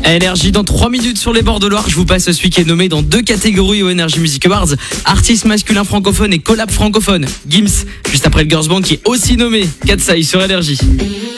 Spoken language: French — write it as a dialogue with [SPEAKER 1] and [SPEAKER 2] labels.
[SPEAKER 1] Énergie dans 3 minutes sur les bords de Loire. Je vous passe celui qui est nommé dans 2 catégories au Energy Music Awards. Artiste masculin francophone et collab francophone. Gims, juste après le girls band qui est aussi nommé. Katsai sur Énergie.